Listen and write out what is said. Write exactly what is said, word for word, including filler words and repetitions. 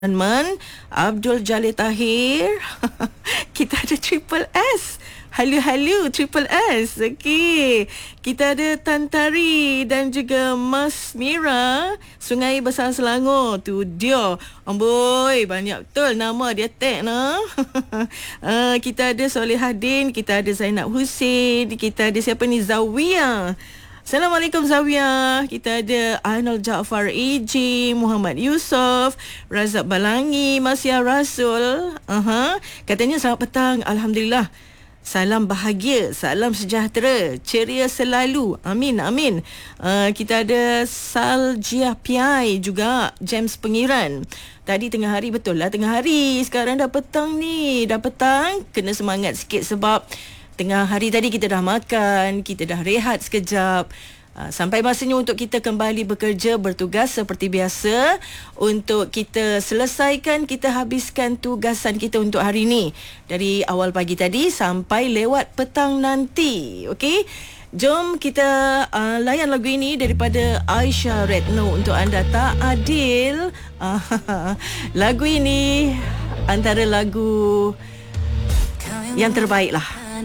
Man, Abdul Jalil Tahir. Kita ada Triple S. Halu-halu Triple S. Okey. Kita ada Tantari dan juga Mas Mira, Sungai Besar Selangor. Tu dia. Amboi, banyak betul nama dia tag no. uh, kita ada Solehadin, kita ada Zainab Hussein, kita ada siapa ni, Zawiyah. Assalamualaikum Zawiyah. Kita ada Arnold Jaafar A J, Muhammad Yusof, Razak Balangi, Masya Rasul. Aha. Katanya selamat petang. Alhamdulillah. Salam bahagia, salam sejahtera, ceria selalu. Amin, amin. Uh, kita ada Saljiah P I juga, James Pengiran. Tadi tengah hari, betul lah tengah hari. Sekarang dah petang ni. Dah petang, kena semangat sikit sebab tengah hari tadi kita dah makan, kita dah rehat sekejap. Uh, sampai masanya untuk kita kembali bekerja, bertugas seperti biasa. Untuk kita selesaikan, kita habiskan tugasan kita untuk hari ini. Dari awal pagi tadi sampai lewat petang nanti. Okey? Jom kita uh, layan lagu ini daripada Aisyah Retno untuk anda. Tak adil. Uh, lagu ini antara lagu yang terbaik lah.